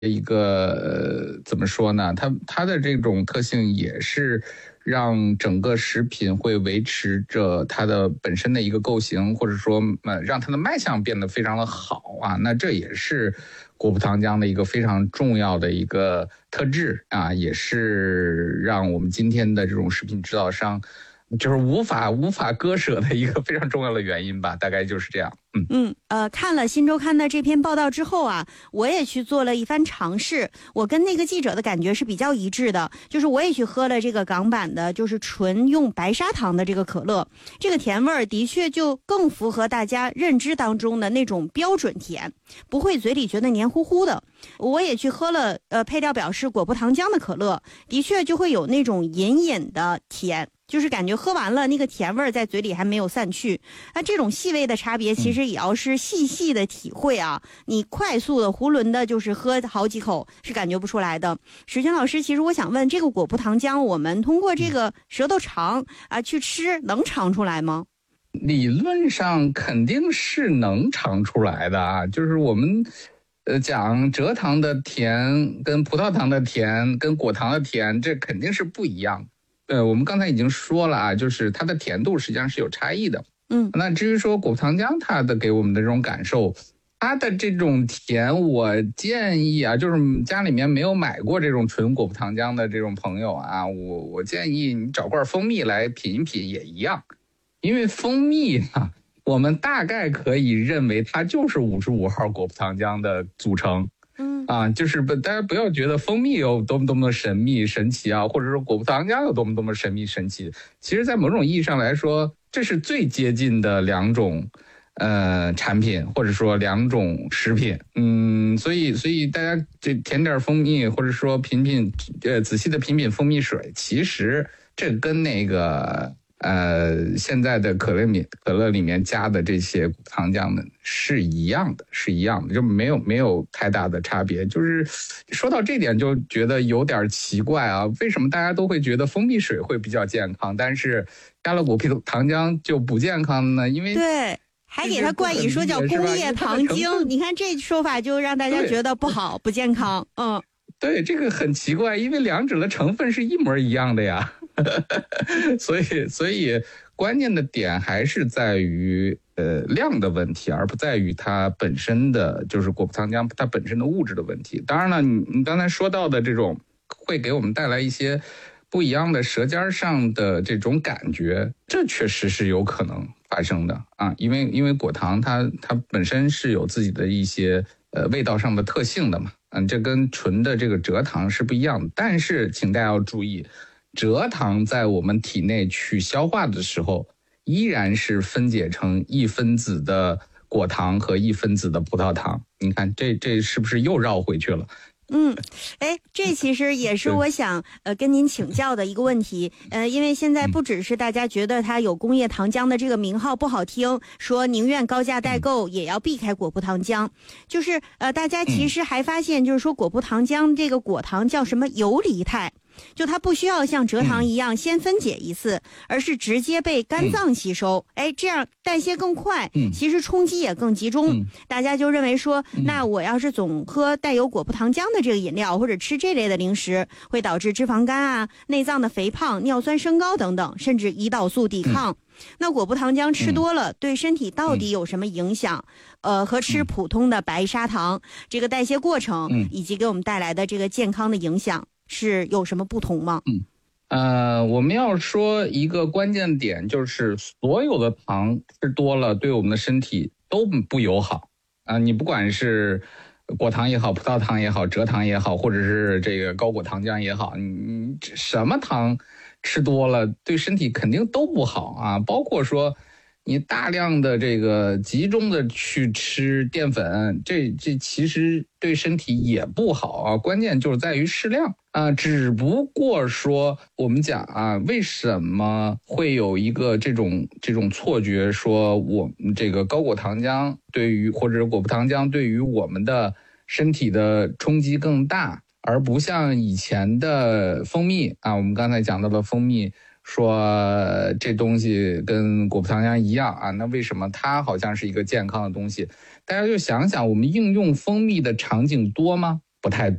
一个怎么说呢？它的这种特性也是让整个食品会维持着它的本身的一个构型，或者说让它的卖相变得非常的好啊。那这也是果葡糖浆的一个非常重要的一个特质啊，也是让我们今天的这种食品制造商就是无法割舍的一个非常重要的原因吧，大概就是这样。 看了新周刊的这篇报道之后啊，我也去做了一番尝试。我跟那个记者的感觉是比较一致的，就是我也去喝了这个港版的，就是纯用白砂糖的这个可乐，这个甜味儿的确就更符合大家认知当中的那种标准甜，不会嘴里觉得黏糊糊的。我也去喝了配料表是果葡糖浆的可乐，的确就会有那种隐隐的甜，就是感觉喝完了那个甜味在嘴里还没有散去。那这种细微的差别其实也要是细细的体会啊，你快速的囫囵的就是喝好几口是感觉不出来的。史军老师，其实我想问，这个果葡糖浆我们通过这个舌头尝啊去吃能尝出来吗？ 理论上肯定是能尝出来的啊，就是我们讲蔗糖的甜跟葡萄糖的甜跟果糖的甜，这肯定是不一样。我们刚才已经说了啊，就是它的甜度实际上是有差异的。那至于说果葡糖浆它的给我们的这种感受，它的这种甜，我建议啊，就是家里面没有买过这种纯果葡糖浆的这种朋友啊，我建议你找罐蜂蜜来品一品也一样，因为蜂蜜啊，我们大概可以认为它就是55号果葡糖浆的组成。就是大家不要觉得蜂蜜有多么的神秘神奇啊，或者说果葡糖浆有多么神秘神奇。其实在某种意义上来说，这是最接近的两种产品，或者说两种食品。所以大家这填点蜂蜜，或者说仔细的品品蜂蜜水，其实这跟那个现在的可乐里面加的这些果糖浆呢是一样的，就没有太大的差别。就是说到这点就觉得有点奇怪啊，为什么大家都会觉得蜂蜜水会比较健康，但是加了果葡糖浆就不健康呢？因为对，还给它冠以说叫工业糖精，你看这说法就让大家觉得不好不健康。 对，这个很奇怪，因为两者的成分是一模一样的呀。所以关键的点还是在于量的问题，而不在于它本身的就是果葡糖浆它本身的物质的问题。当然了，你刚才说到的这种会给我们带来一些不一样的舌尖上的这种感觉，这确实是有可能发生的啊，因为果糖它本身是有自己的一些味道上的特性的嘛。这跟纯的这个蔗糖是不一样的。但是请大家要注意，蔗糖在我们体内去消化的时候，依然是分解成1分子的果糖和1分子的葡萄糖。你看这是不是又绕回去了？ 这其实也是我想跟您请教的一个问题。因为现在不只是大家觉得它有工业糖浆的这个名号不好听，说宁愿高价代购也要避开果葡糖浆，就是大家其实还发现，就是说果葡糖浆这个果糖叫什么游离态，就它不需要像蔗糖一样先分解一次，而是直接被肝脏吸收。这样代谢更快，其实冲击也更集中。大家就认为说，那我要是总喝带有果葡糖浆的这个饮料，或者吃这类的零食，会导致脂肪肝啊、内脏的肥胖、尿酸升高等等，甚至胰岛素抵抗。那果葡糖浆吃多了对身体到底有什么影响？和吃普通的白砂糖这个代谢过程以及给我们带来的这个健康的影响是有什么不同吗？ 我们要说一个关键点，就是所有的糖吃多了对我们的身体都不友好啊。你不管是果糖也好，葡萄糖也好，蔗糖也好，或者是这个高果糖浆也好，你什么糖吃多了对身体肯定都不好啊。包括说你大量的这个集中的去吃淀粉，这其实对身体也不好啊。关键就是在于适量啊。只不过说我们讲啊，为什么会有一个这种错觉，说我们这个高果糖浆或者果葡糖浆对于我们的身体的冲击更大，而不像以前的蜂蜜啊，我们刚才讲到的蜂蜜，说这东西跟果葡糖浆一样啊，那为什么它好像是一个健康的东西？大家就想想，我们应用蜂蜜的场景多吗？ 不太